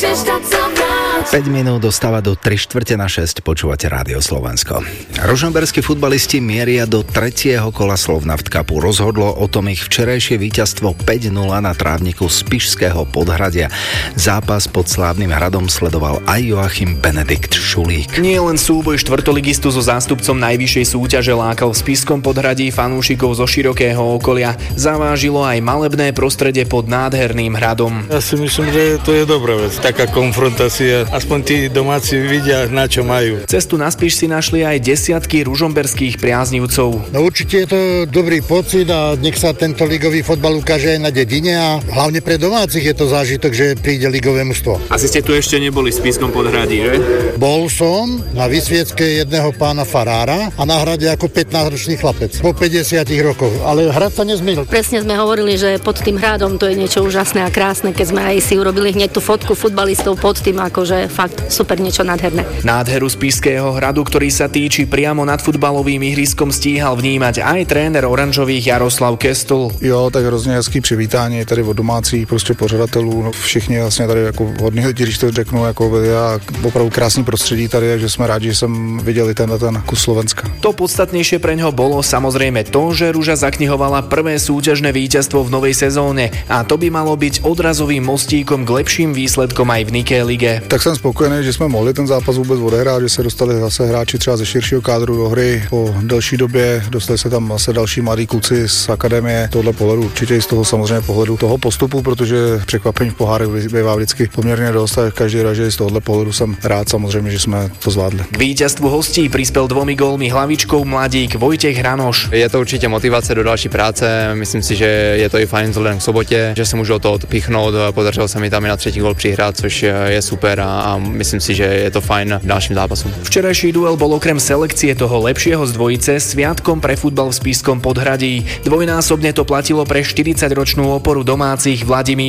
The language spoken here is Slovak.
5 minút dostáva do 3/4/6, počúvate Rádio Slovensko. Ružomberskí futbalisti mieria do 3. kola Slovnaft Cupu. Rozhodlo o tom ich včerajšie víťazstvo 5-0 na trávniku Spišského Podhradia. Zápas pod slávnym hradom sledoval aj Joachim Benedikt Šulík. Nie len súboj štvrtoligistu so zástupcom najvyššej súťaže lákal v Spišskom Podhradí fanúšikov zo širokého okolia. Zavážilo aj malebné prostredie pod nádherným hradom. Ja si myslím, že to je dobrá vec, taká konfrontácia. Aspoň tí domáci vidia, na čo majú. Cestu na Spiš si našli aj desiatky ružomberských priaznivcov. No určite je to dobrý pocit a nech sa tento ligový fotbal ukáže aj na dedine a hlavne pre domácich je to zážitok, že príde ligové mužstvo. Asi ste tu ešte neboli v Spišskom Podhradí, že? Bol som na vysviecke jedného pána farára a na hrade ako 15-ročný chlapec. Po 50 rokoch, ale hrad sa nezmenil. Presne sme hovorili, že pod tým hradom to je niečo úžasné a krásne, keď sme aj si urobili hneď tú fotku futbalistov pod tým, akože fakt super, niečo nádherné. Nádheru Spišského hradu, ktorý sa týči priamo nad futbalovým ihriskom, stíhal vnímať aj tréner oranžových Jaroslav Kestl. Jo, tak hrozně hezký přivítání tady od domácích prostě pořadatelů, no všichni vlastně tady jako hodně lidí, když to řeknu, jako já opravdu krásný prostředí tady, takže jsme rádi, že jsem viděl i ten kus Slovenska. To podstatnejšie pre ňo bolo samozrejme to, že Ruža zaknihovala prvé súťažné víťazstvo v novej sezóne a to by malo byť odrazovým mostíkom k lepším výsledkom aj v Niké lige. Tak jsem spokojený, že jsme mohli ten zápas vůbec odehrát, že se dostali zase hráči třeba ze širšího kádru do hry po delší době, dostali se tam zase další mladí kluci z akademie. Tohle pohledu určitě i z toho samozřejmě pohledu toho postupu, protože překvapení v pohárech bývá vždycky poměrně dost a každý raz, že z tohohle pohledu jsem rád samozřejmě, že jsme to zvládli. K víťazstvu hostí prispel 2 gólmi hlavičkou mladík Vojtech Hranoš. Je to určitě motivace do další práce, myslím si, že je to i fajn vzhledem k sobotě, že se můžu o to odpichnout, podařilo se mi tam i na 3. gól přihrát, což je super a myslím si, že je to fajn v dalším zápasu. Včerajší duel bol okrem selekcie toho lepšieho z dvojice sviatkom pre futbal v Spišskom Podhradí. Dvojnásobne to platilo pre 40-ročnú oporu domácich Vladimíra